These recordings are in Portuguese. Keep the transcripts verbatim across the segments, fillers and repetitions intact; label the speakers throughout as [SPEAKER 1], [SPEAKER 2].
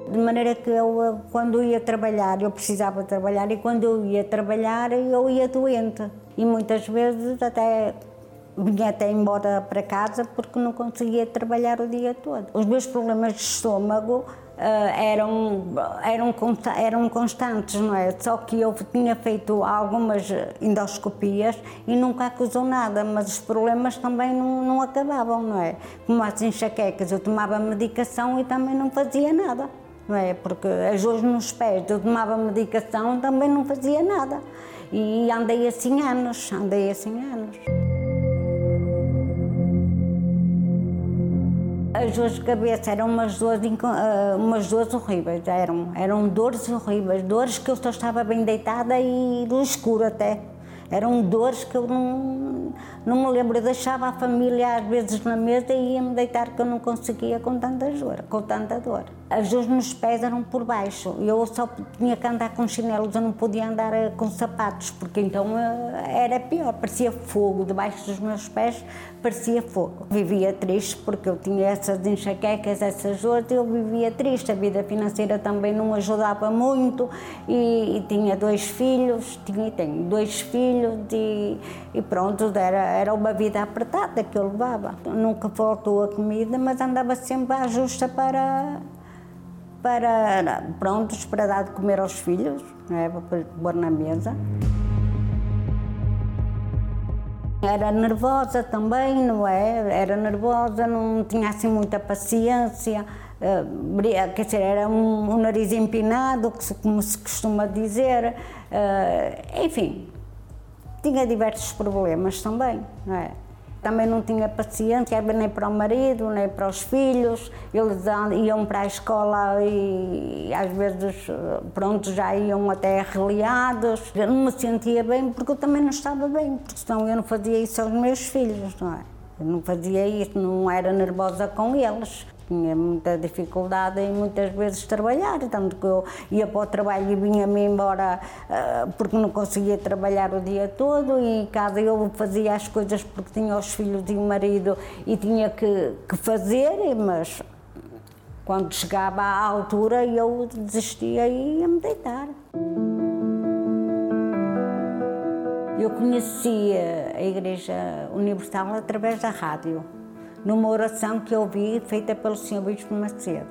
[SPEAKER 1] De maneira que eu, quando ia trabalhar, eu precisava trabalhar e quando eu ia trabalhar, eu ia doente. E muitas vezes até vinha até embora para casa porque não conseguia trabalhar o dia todo. Os meus problemas de estômago uh, eram, eram, eram constantes, não é? Só que eu tinha feito algumas endoscopias e nunca acusou nada, mas os problemas também não, não acabavam, não é? Como as enxaquecas, eu tomava medicação e também não fazia nada, não é? Porque as dores nos pés, eu tomava medicação e também não fazia nada. E andei assim anos, andei assim anos. As dores de cabeça eram umas dores, umas dores horríveis, eram, eram dores horríveis, dores que eu só estava bem deitada e no escuro até. Eram dores que eu não, não me lembro, eu deixava a família às vezes na mesa e ia-me deitar que eu não conseguia com tanta dor, com tanta dor. As dores nos pés eram por baixo, eu só tinha que andar com chinelos, eu não podia andar com sapatos, porque então era pior, parecia fogo, debaixo dos meus pés parecia fogo. Vivia triste porque eu tinha essas enxaquecas, essas dores, eu vivia triste, a vida financeira também não ajudava muito e, e tinha dois filhos, tinha e tenho dois filhos e, e pronto, era, era uma vida apertada que eu levava. Nunca faltou a comida, mas andava sempre à justa para... para, prontos, para dar de comer aos filhos, não é? Para pôr na mesa. Era nervosa também, não é? Era nervosa, não tinha assim muita paciência, uh, quer dizer, era um, um nariz empinado, como se costuma dizer, uh, enfim, tinha diversos problemas também, não é? Também não tinha paciência nem para o marido, nem para os filhos, eles iam para a escola e às vezes, pronto, já iam até arreliados. Eu não me sentia bem porque eu também não estava bem, porque senão eu não fazia isso aos meus filhos, não é? Eu não fazia isso, não era nervosa com eles. Tinha muita dificuldade em muitas vezes trabalhar, tanto que eu ia para o trabalho e vinha-me embora uh, porque não conseguia trabalhar o dia todo e em casa eu fazia as coisas porque tinha os filhos e o marido e tinha que, que fazer, mas quando chegava à altura eu desistia e ia-me deitar. Eu conheci a Igreja Universal através da rádio, numa oração que eu ouvi feita pelo senhor Bispo Macedo.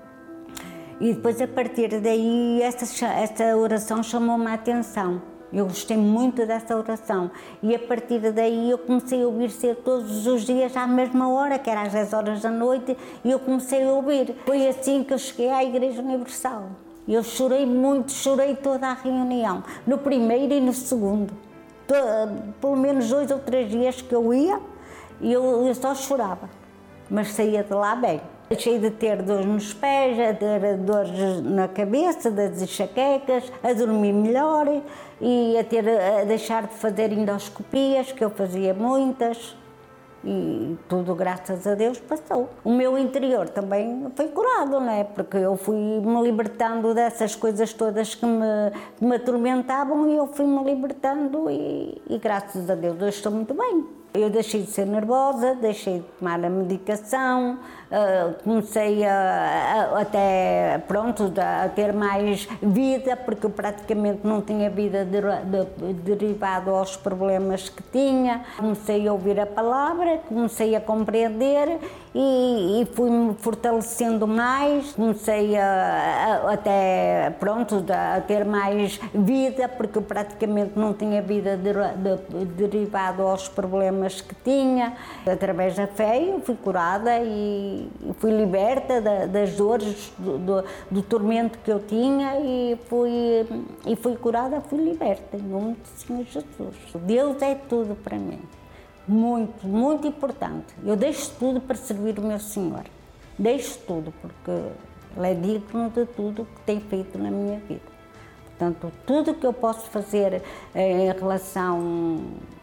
[SPEAKER 1] E depois, a partir daí, essa, essa oração chamou-me a atenção. Eu gostei muito dessa oração. E a partir daí eu comecei a ouvir ser todos os dias à mesma hora, que era às dez horas da noite, e eu comecei a ouvir. Foi assim que eu cheguei à Igreja Universal. Eu chorei muito, chorei toda a reunião, no primeiro e no segundo. Pelo menos dois ou três dias que eu ia, e eu, eu só chorava, mas saía de lá bem. Deixei de ter dores nos pés, a ter dores na cabeça, das enxaquecas, a dormir melhor e a, ter, a deixar de fazer endoscopias, que eu fazia muitas, e tudo, graças a Deus, passou. O meu interior também foi curado, não é? Porque eu fui me libertando dessas coisas todas que me, que me atormentavam e eu fui me libertando e, e graças a Deus hoje estou muito bem. Eu deixei de ser nervosa, deixei de tomar a medicação, uh, comecei a, a, até, pronto, a ter mais vida, porque eu praticamente não tinha vida de, de, derivado aos problemas que tinha. Comecei a ouvir a palavra, comecei a compreender e, e fui-me fortalecendo mais, comecei a, a, até, pronto, a ter mais vida, porque eu praticamente não tinha vida de, de, derivado aos problemas que tinha. Através da fé eu fui curada e fui liberta da, das dores, do, do, do tormento que eu tinha e fui, e fui curada, fui liberta, em nome do Senhor Jesus. Deus é tudo para mim, muito, muito importante. Eu deixo tudo para servir o meu Senhor, deixo tudo, porque Ele é digno de tudo que tem feito na minha vida. Portanto, tudo que eu posso fazer em relação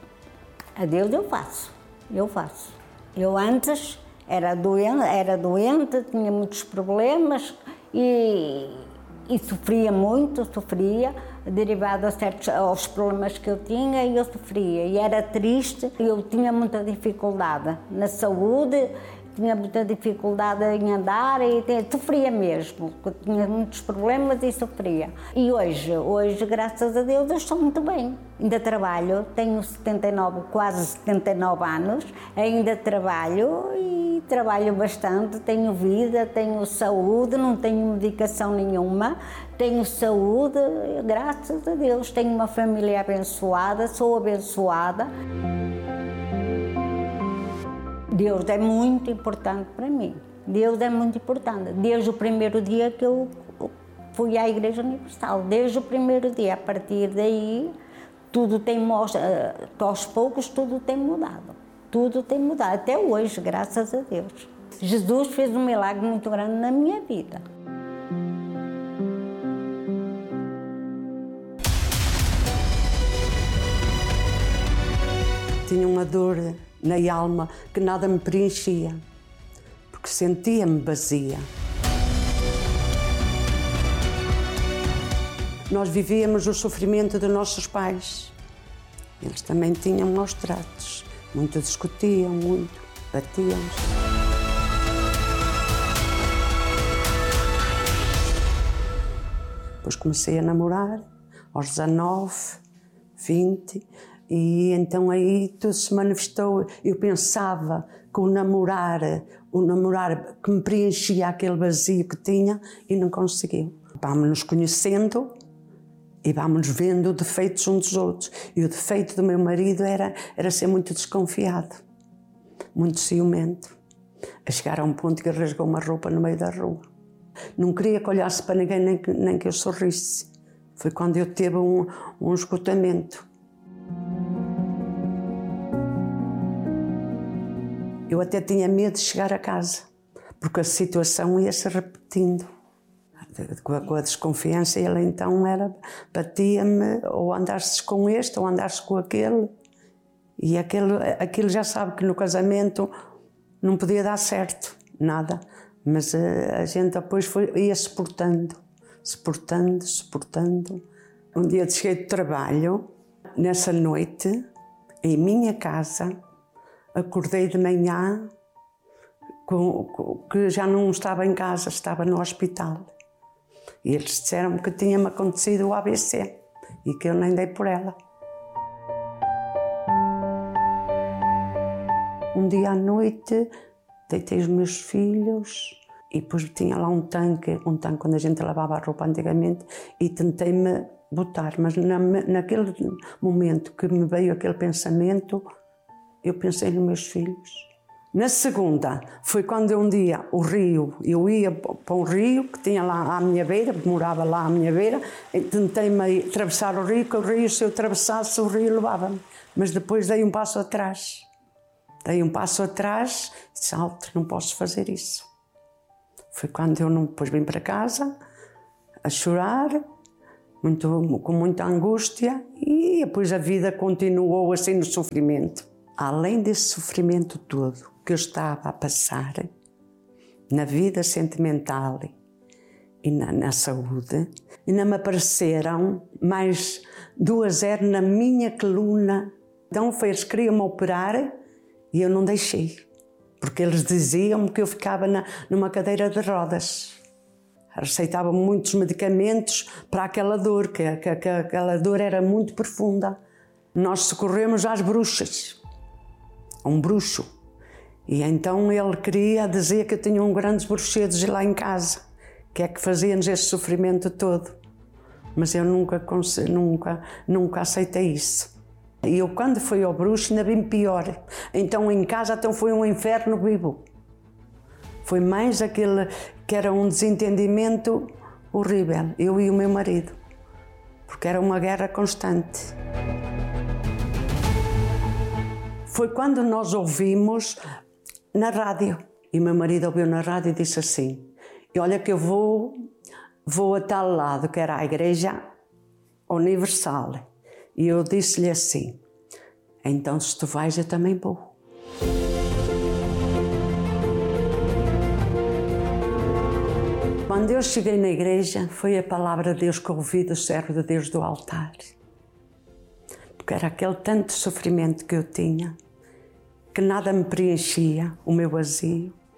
[SPEAKER 1] a Deus eu faço, eu faço. Eu antes era doente, era doente, tinha muitos problemas e, e sofria muito, sofria, derivado a certos, aos problemas que eu tinha e eu sofria. E era triste, eu tinha muita dificuldade na saúde, tinha muita dificuldade em andar e sofria mesmo, tinha muitos problemas e sofria. E hoje, hoje, graças a Deus, eu estou muito bem. Ainda trabalho, tenho setenta e nove, quase setenta e nove anos, ainda trabalho e trabalho bastante, tenho vida, tenho saúde, não tenho medicação nenhuma, tenho saúde, graças a Deus, tenho uma família abençoada, sou abençoada. Deus é muito importante para mim, Deus é muito importante, desde o primeiro dia que eu fui à Igreja Universal, desde o primeiro dia, a partir daí, tudo tem, aos poucos tudo tem mudado, tudo tem mudado, até hoje, graças a Deus. Jesus fez um milagre muito grande na minha vida.
[SPEAKER 2] Tinha uma dor na alma que nada me preenchia, porque sentia-me vazia. Nós vivíamos o sofrimento dos nossos pais. Eles também tinham maus tratos, muito discutiam, muito batiam-se. Depois comecei a namorar, aos dezanove, vinte, e então aí tudo se manifestou. Eu pensava que o namorar, o namorar que me preenchia aquele vazio que tinha e não conseguiu. Vamos nos conhecendo e vamos vendo defeitos uns dos outros. E o defeito do meu marido era, era ser muito desconfiado, muito ciumento, a chegar a um ponto que rasgou uma roupa no meio da rua. Não queria que olhasse para ninguém, nem que, nem que eu sorrisse. Foi quando eu teve um, um esgotamento. Eu até tinha medo de chegar a casa, porque a situação ia se repetindo. Com a, com a desconfiança, ele então era, batia-me, ou andaste com este, ou andaste com aquele. E aquele, aquilo já sabe que no casamento não podia dar certo, nada. Mas a, a gente depois foi, ia suportando, suportando, suportando. Um dia cheguei de trabalho, nessa noite, em minha casa, acordei de manhã com, com, que já não estava em casa, estava no hospital. E eles disseram-me que tinha-me acontecido o A V C e que eu nem dei por ela. Um dia à noite, deitei os meus filhos e depois tinha lá um tanque, um tanque onde a gente lavava a roupa antigamente, e tentei-me botar, mas na, naquele momento que me veio aquele pensamento, eu pensei nos meus filhos. Na segunda, foi quando um dia o rio, eu ia para um rio que tinha lá à minha beira, morava lá à minha beira, e tentei-me atravessar o rio, que o rio, se eu atravessasse, o rio levava-me. Mas depois dei um passo atrás. Dei um passo atrás e disse, alto, não posso fazer isso. Foi quando eu não, depois vim para casa, a chorar, muito, com muita angústia, e depois a vida continuou assim no sofrimento. Além desse sofrimento todo que eu estava a passar, na vida sentimental e na, na saúde, ainda me apareceram mais duas hernias na minha coluna. Então foi, eles queriam-me operar e eu não deixei, porque eles diziam-me que eu ficava na, numa cadeira de rodas. Receitavam muitos medicamentos para aquela dor, que, que, que aquela dor era muito profunda. Nós socorremos às bruxas, a um bruxo. E então ele queria dizer que eu tinha um grandes bruxedos lá em casa, que é que fazia-nos esse sofrimento todo. Mas eu nunca, nunca, nunca aceitei isso. E eu, quando fui ao bruxo, ainda bem pior. Então em casa então foi um inferno vivo. Foi mais aquele que era um desentendimento horrível, eu e o meu marido, porque era uma guerra constante. Foi quando nós ouvimos na rádio, e meu marido ouviu na rádio e disse assim, e olha que eu vou, vou a tal lado, que era a Igreja Universal. E eu disse-lhe assim, então se tu vais eu também vou. Quando eu cheguei na igreja, foi a palavra de Deus que ouvi do servo de Deus do altar. Porque era aquele tanto sofrimento que eu tinha, que nada me preenchia, o meu vazio.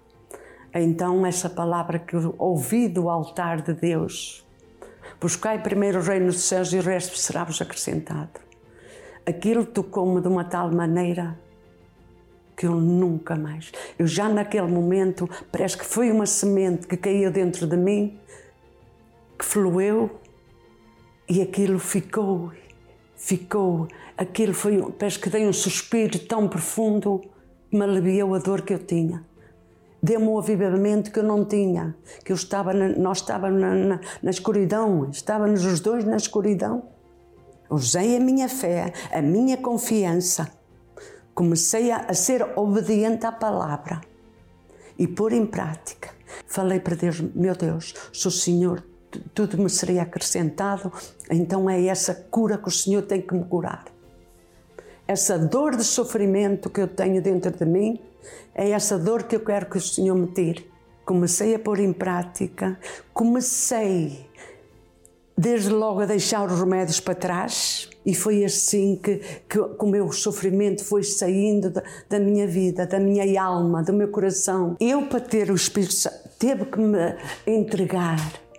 [SPEAKER 2] Então essa palavra que eu ouvi do altar de Deus, buscai primeiro o reino dos céus e o resto será-vos acrescentado. Aquilo tocou-me de uma tal maneira que eu nunca mais... Eu já naquele momento, parece que foi uma semente que caiu dentro de mim, que fluiu e aquilo ficou, ficou. Aquilo foi, parece que dei um suspiro tão profundo que me aliviou a dor que eu tinha. Deu-me um avivamento que eu não tinha, que eu estava na, nós estávamos na, na, na escuridão, estávamos os dois na escuridão. Usei a minha fé, a minha confiança, comecei a, a ser obediente à palavra e pôr em prática. Falei para Deus, meu Deus, se o Senhor tudo me seria acrescentado, então é essa cura que o Senhor tem que me curar. Essa dor de sofrimento que eu tenho dentro de mim, é essa dor que eu quero que o Senhor me tire. Comecei a pôr em prática, comecei desde logo a deixar os remédios para trás e foi assim que, que, que o meu sofrimento foi saindo da, da minha vida, da minha alma, do meu coração. Eu, para ter o Espírito Santo, teve que me entregar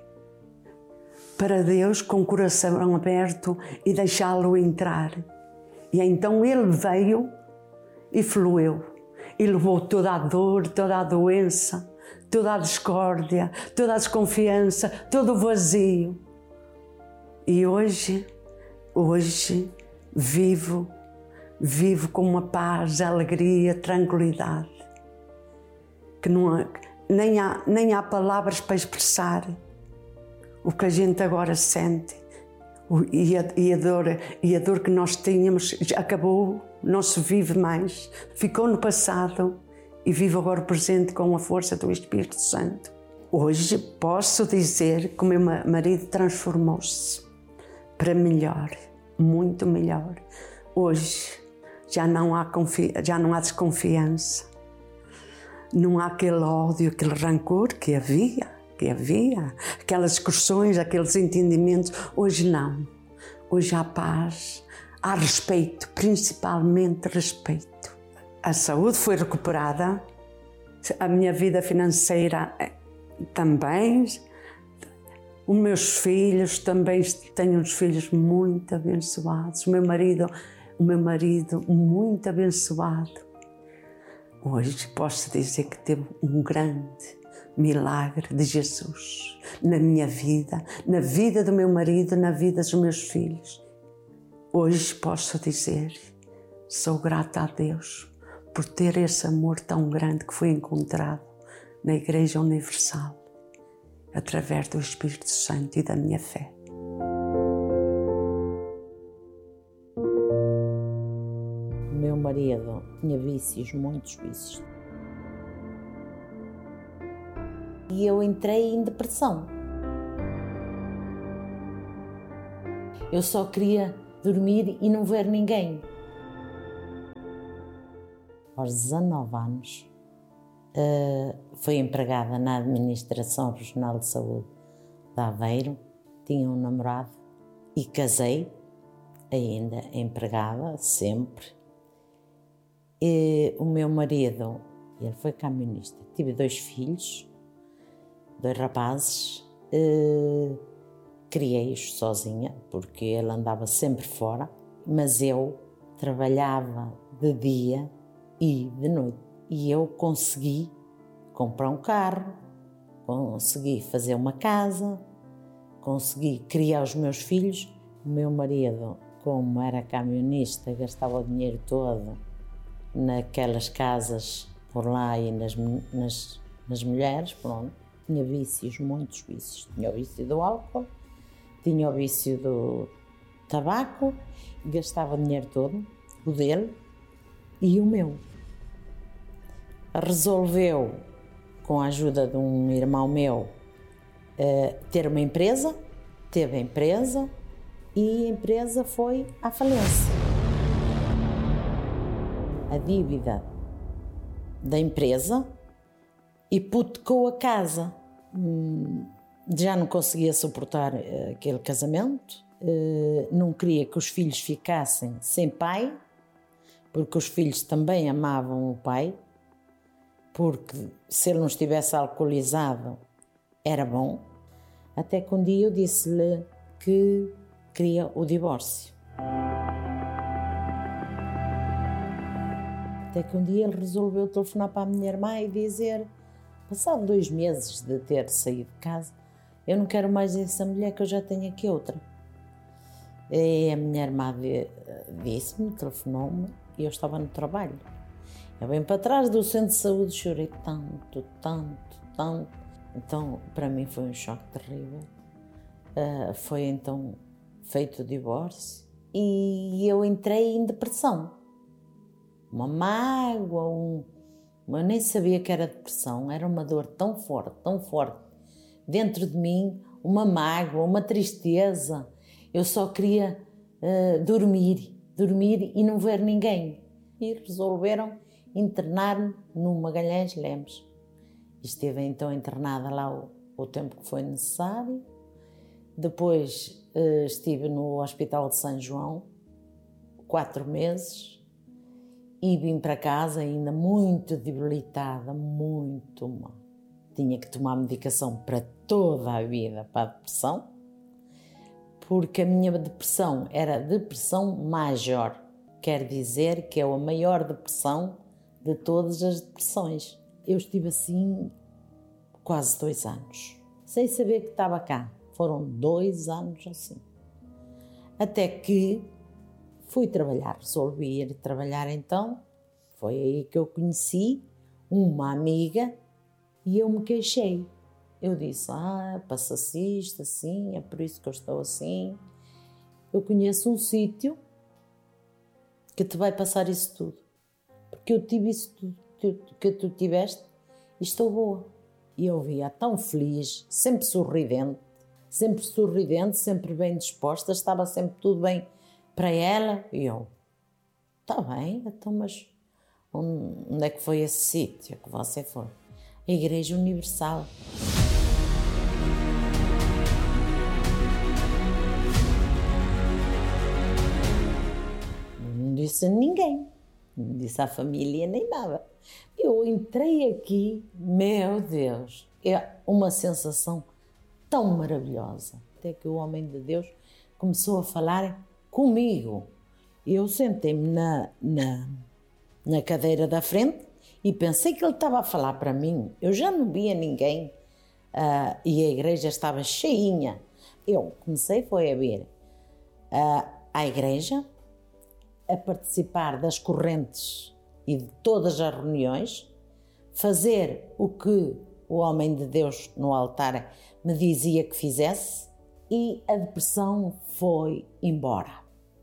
[SPEAKER 2] para Deus com o coração aberto e deixá-lo entrar. E então Ele veio e fluiu e levou toda a dor, toda a doença, toda a discórdia, toda a desconfiança, todo o vazio. E hoje, hoje vivo, vivo com uma paz, alegria, tranquilidade, que não há, nem há, nem há palavras para expressar o que a gente agora sente. E a, e, a dor, e a dor que nós tínhamos acabou, não se vive mais, ficou no passado e vivo agora o presente com a força do Espírito Santo. Hoje posso dizer que o meu marido transformou-se para melhor, muito melhor. Hoje já não há, confi- já não há desconfiança, não há aquele ódio, aquele rancor que havia. que havia, aquelas discussões, aqueles entendimentos. Hoje não. Hoje há paz, há respeito, principalmente respeito. A saúde foi recuperada, a minha vida financeira também, os meus filhos também, tenho uns filhos muito abençoados, o meu marido, o meu marido muito abençoado. Hoje posso dizer que teve um grande milagre de Jesus na minha vida, na vida do meu marido, na vida dos meus filhos. Hoje posso dizer, sou grata a Deus por ter esse amor tão grande que foi encontrado na Igreja Universal, através do Espírito Santo e da minha fé.
[SPEAKER 3] O meu marido tinha vícios, muitos vícios. E eu entrei em depressão. Eu só queria dormir e não ver ninguém. Aos dezanove anos, fui empregada na Administração Regional de Saúde de Aveiro. Tinha um namorado e casei, ainda empregada, sempre. E o meu marido, ele foi camionista. Tive dois filhos, dois rapazes, eh, criei-os sozinha, porque ele andava sempre fora, mas eu trabalhava de dia e de noite. E eu consegui comprar um carro, consegui fazer uma casa, consegui criar os meus filhos. O meu marido, como era camionista, gastava o dinheiro todo naquelas casas por lá e nas, nas, nas mulheres, pronto. Tinha vícios, muitos vícios. Tinha o vício do álcool, tinha o vício do tabaco, gastava o dinheiro todo, o dele e o meu. Resolveu, com a ajuda de um irmão meu, ter uma empresa, teve a empresa e a empresa foi à falência. A dívida da empresa hipotecou a casa. Já não conseguia suportar aquele casamento, não queria que os filhos ficassem sem pai, porque os filhos também amavam o pai, porque se ele não estivesse alcoolizado era bom, até que um dia eu disse-lhe que queria o divórcio. Até que um dia ele resolveu telefonar para a minha irmã e dizer, passado dois meses de ter saído de casa, eu não quero mais essa mulher, que eu já tenho aqui outra. E a minha irmã disse-me, telefonou-me, e eu estava no trabalho. Eu venho para trás do centro de saúde, chorei tanto, tanto, tanto. Então, para mim foi um choque terrível. Uh, foi então feito o divórcio e eu entrei em depressão. Uma mágoa, um... eu nem sabia que era depressão, era uma dor tão forte, tão forte. Dentro de mim, uma mágoa, uma tristeza. Eu só queria uh, dormir, dormir e não ver ninguém. E resolveram internar-me no Magalhães Lemos. Esteve então internada lá o, o tempo que foi necessário. Depois uh, estive no Hospital de São João, quatro meses, e vim para casa ainda muito debilitada, muito mal. Tinha que tomar medicação para toda a vida para a depressão, porque a minha depressão era depressão major, quer dizer que é a maior depressão de todas as depressões. Eu estive assim quase dois anos, sem saber que estava cá. Foram dois anos assim. Até que fui trabalhar, resolvi ir trabalhar então. Foi aí que eu conheci uma amiga e eu me queixei. Eu disse, ah, passa-se isto assim, é por isso que eu estou assim. Eu conheço um sítio que te vai passar isso tudo. Porque eu tive isso tudo que tu tiveste e estou boa. E eu via tão feliz, sempre sorridente, sempre sorridente, sempre bem disposta, estava sempre tudo bem para ela. E eu, está bem, então, mas onde é que foi esse sítio que você foi? A Igreja Universal. Não disse a ninguém, não disse à família nem nada. Eu entrei aqui, meu Deus, é uma sensação tão maravilhosa. Até que o homem de Deus começou a falar comigo. Eu sentei-me na, na, na cadeira da frente e pensei que ele estava a falar para mim. Eu já não via ninguém uh, e a igreja estava cheinha. Eu comecei foi a vir uh, à igreja, a participar das correntes e de todas as reuniões, fazer o que o homem de Deus no altar me dizia que fizesse, e a depressão foi embora.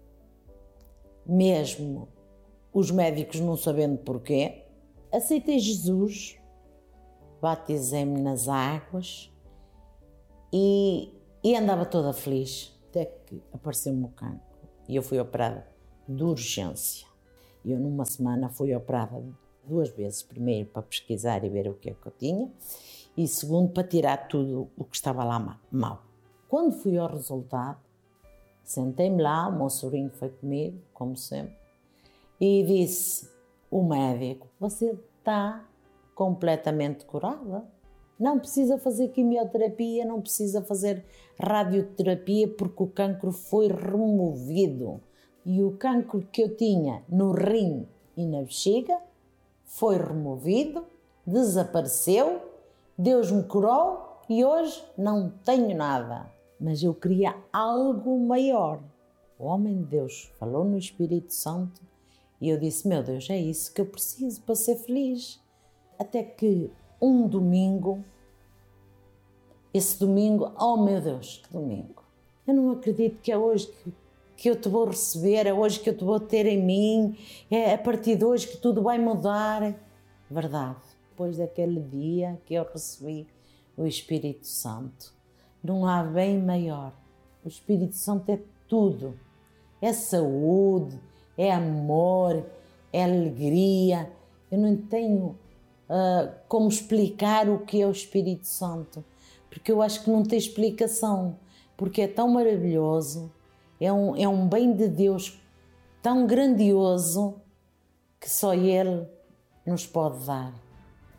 [SPEAKER 3] Mesmo os médicos não sabendo porquê, aceitei Jesus, batizei-me nas águas e, e andava toda feliz, até que apareceu-me o cancro e eu fui operada de urgência. Eu numa semana fui operada duas vezes, primeiro para pesquisar e ver o que é que eu tinha e segundo para tirar tudo o que estava lá mal. Quando fui ao resultado, sentei-me lá, o meu sobrinho foi comigo, como sempre, e disse, o médico, você está completamente curada, não precisa fazer quimioterapia, não precisa fazer radioterapia porque o cancro foi removido. E o cancro que eu tinha no rim e na bexiga foi removido, desapareceu, Deus me curou e hoje não tenho nada. Mas eu queria algo maior. O homem de Deus falou no Espírito Santo e eu disse, meu Deus, é isso que eu preciso para ser feliz. Até que um domingo, esse domingo, oh meu Deus, que domingo. Eu não acredito que é hoje que que eu te vou receber, é hoje que eu te vou ter em mim, é a partir de hoje que tudo vai mudar. Verdade, depois daquele dia que eu recebi o Espírito Santo, não há bem maior. O Espírito Santo é tudo, é saúde, é amor, é alegria. Eu não tenho uh, como explicar o que é o Espírito Santo, porque eu acho que não tem explicação, porque é tão maravilhoso. É um, é um bem de Deus tão grandioso que só Ele nos pode dar.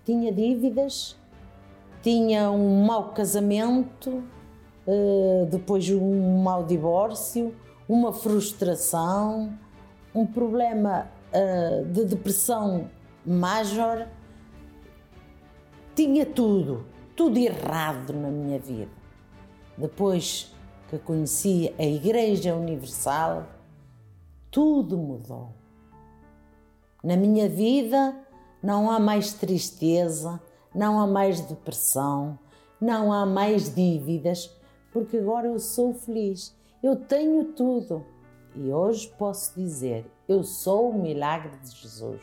[SPEAKER 3] tinha dívidas, tinha um mau casamento, depois um mau divórcio, uma frustração, um problema de depressão major. Tinha tudo, tudo errado na minha vida. Depois que conheci a Igreja Universal, tudo mudou. Na minha vida não há mais tristeza, não há mais depressão, não há mais dívidas, porque agora eu sou feliz, eu tenho tudo. E hoje posso dizer, eu sou o milagre de Jesus.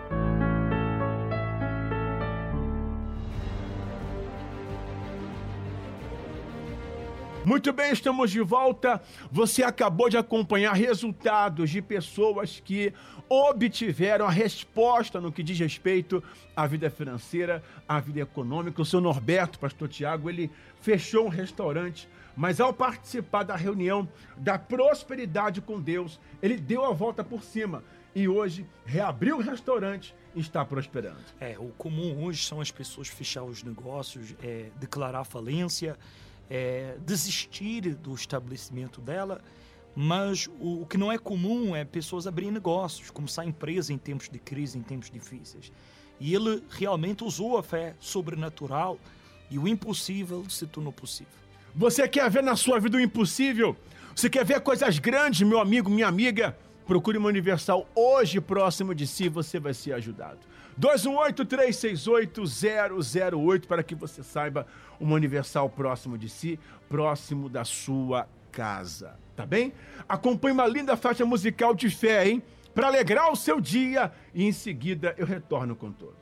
[SPEAKER 4] Muito bem, estamos de volta. Você acabou de acompanhar resultados de pessoas que obtiveram a resposta no que diz respeito à vida financeira, à vida econômica. O seu Norberto, pastor Tiago, ele fechou um restaurante, mas ao participar da reunião da prosperidade com Deus, ele deu a volta por cima e hoje reabriu o restaurante e está prosperando.
[SPEAKER 5] É, o comum hoje são as pessoas fechar os negócios, é, declarar falência, É, desistir do estabelecimento dela, mas o, o que não é comum é pessoas abrirem negócios, começar empresa em tempos de crise, em tempos difíceis. E ele realmente usou a fé sobrenatural e o impossível se tornou possível.
[SPEAKER 4] Você quer ver na sua vida o impossível? Você quer ver coisas grandes, meu amigo, minha amiga? Procure uma Universal hoje próximo de si, você vai ser ajudado. dois um oito, três seis oito, zero zero oito para que você saiba uma Universal próximo de si, próximo da sua casa, tá bem? Acompanhe uma linda faixa musical de fé, hein? Para alegrar o seu dia e em seguida eu retorno com todos.